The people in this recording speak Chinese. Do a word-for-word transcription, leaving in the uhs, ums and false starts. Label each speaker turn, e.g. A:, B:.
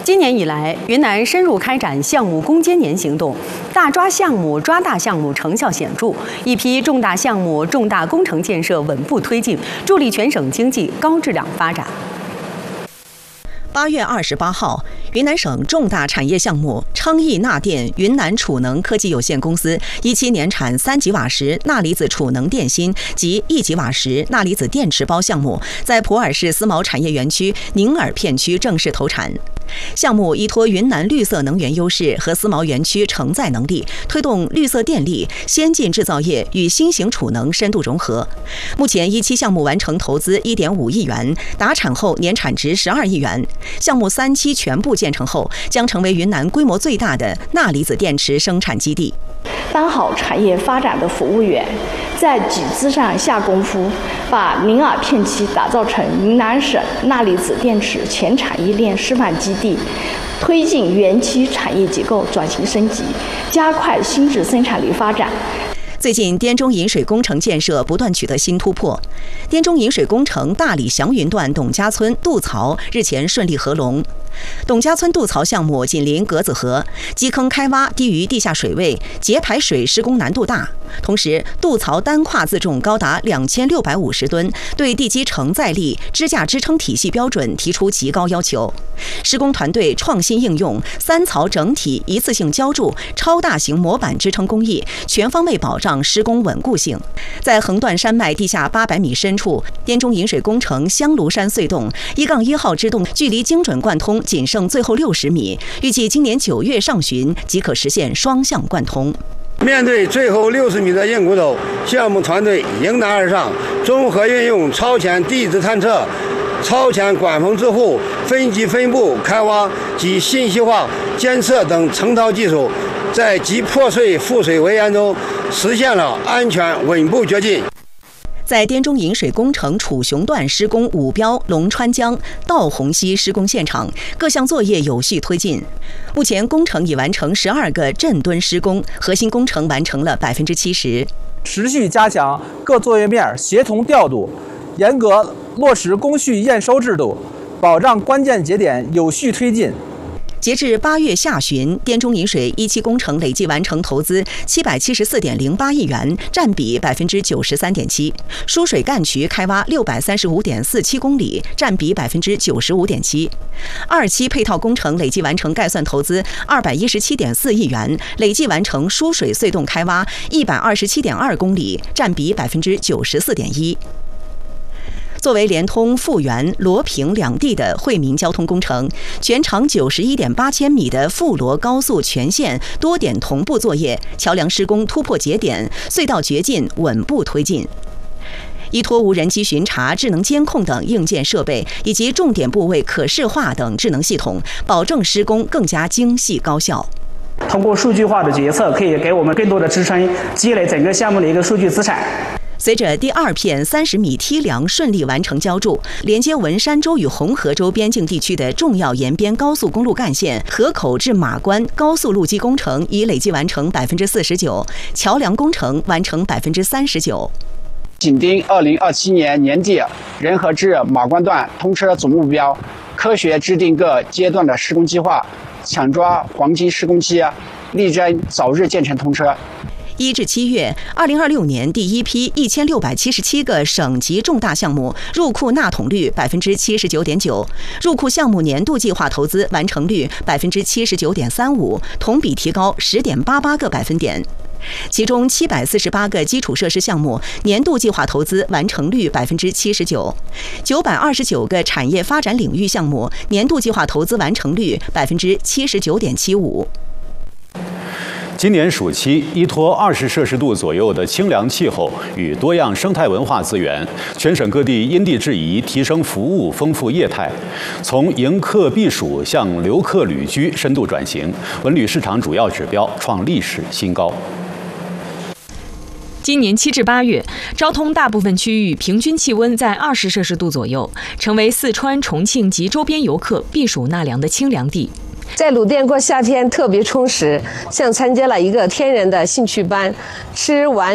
A: 今年以来，云南深入开展项目攻坚年行动，大抓项目、抓大项目成效显著，一批重大项目、重大工程建设稳步推进，助力全省经济高质量发展。
B: 八月二十八号，云南省重大产业项目昌邑钠电云南储能科技有限公司一期年产三级瓦时钠离子储能电芯及一级瓦时钠离子电池包项目，在普洱市思茅产业园区宁洱片区正式投产。项目依托云南绿色能源优势和思茅园区承载能力，推动绿色电力、先进制造业与新型储能深度融合。目前一期项目完成投资一点五亿元，达产后年产值十二亿元。项目三期全部建成后，将成为云南规模最大的钠离子电池生产基地。
C: 当好产业发展的服务员，在底子上下功夫，把宁洱片区打造成云南省钠离子电池全产业链示范基地，推进园区产业结构转型升级，加快新质生产力发展。
B: 最近，滇中引水工程建设不断取得新突破。滇中引水工程大理祥云段董家村渡槽日前顺利合龙。董家村渡槽项目紧邻格子河，基坑开挖低于地下水位，节排水施工难度大。同时，渡槽单跨自重高达两千六百五十吨，对地基承载力、支架支撑体系标准提出极高要求。施工团队创新应用三槽整体一次性浇筑超大型模板支撑工艺，全方位保障施工稳固性。在横断山脉地下八百米深处，滇中引水工程香炉山隧洞一杠一号支洞距离精准贯通仅剩最后六十米，预计今年九月上旬即可实现双向贯通。
D: 面对最后六十米的硬骨头，项目团队迎难而上，综合运用超前地质探测、超前管缝支护、分级分布开挖及信息化监测等成套技术，在集破碎覆水为安中实现了安全稳步跃进。
B: 在滇中引水工程楚雄段施工五标龙川江道洪溪施工现场，各项作业有序推进。目前工程已完成十二个镇墩施工，核心工程完成了百分之七十。
E: 持续加强各作业面协同调度，严格落实工序验收制度，保障关键节点有序推进。
B: 截至八月下旬，滇中引水一期工程累计完成投资七百七十四点零八亿元，占比百分之九十三点七；输水干渠开挖六百三十五点四七公里，占比百分之九十五点七。二期配套工程累计完成概算投资二百一十七点四亿元，累计完成输水隧洞开挖一百二十七点二公里，占比百分之九十四点一。作为连通富源、罗平两地的惠民交通工程，全长九十一点八千米的富罗高速全线多点同步作业，桥梁施工突破节点，隧道掘进稳步推进。依托无人机巡查、智能监控等硬件设备以及重点部位可视化等智能系统，保证施工更加精细高效。
F: 通过数据化的决策，可以给我们更多的支撑，积累整个项目的一个数据资产。
B: 随着第二片三十米梯梁顺利完成浇筑，连接文山州与红河州边境地区的重要沿边高速公路干线河口至马关高速路基工程已累计完成百分之四十九，桥梁工程完成百分之三十九。
G: 紧盯二零二七年年底仁和至马关段通车总目标，科学制定各阶段的施工计划，抢抓黄金施工期，力争早日建成通车。
B: 一至七月，二零二六年第一批一千六百七十七个省级重大项目入库纳桶率百分之七十九点九，入库项目年度计划投资完成率百分之七十九点三五，同比提高十点八八个百分点。其中七百四十八个基础设施项目年度计划投资完成率百分之七十九，九百二十九个产业发展领域项目年度计划投资完成率百分之七十九点七五。
H: 今年暑期，依托二十摄氏度左右的清凉气候与多样生态文化资源，全省各地因地制宜提升服务，丰富业态，从迎客避暑向留客旅居深度转型，文旅市场主要指标创历史新高。
I: 今年七至八月，昭通大部分区域平均气温在二十摄氏度左右，成为四川、重庆及周边游客避暑纳凉的清凉地。
J: 在鲁甸过夏天特别充实，像参加了一个天然的兴趣班，吃玩